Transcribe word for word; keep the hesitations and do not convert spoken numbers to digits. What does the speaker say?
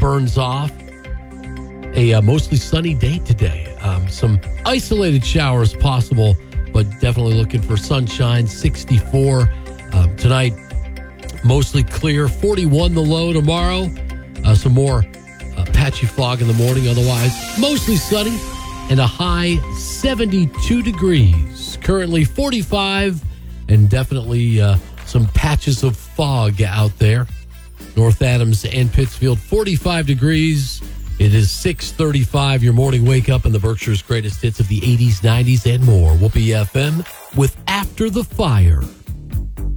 burns off. A uh, mostly sunny day today. Um, some isolated showers possible, but definitely looking for sunshine. sixty-four um, tonight, mostly clear. forty-one the low tomorrow. Uh, some more uh, patchy fog in the morning. Otherwise, mostly sunny and a high seventy-two degrees. Currently forty-five, and definitely uh, some patches of fog out there. North Adams and Pittsfield, forty-five degrees. It is six thirty-five, your morning wake up in the Berkshire's greatest hits of the eighties, nineties, and more. Whoopee F M with After the Fire.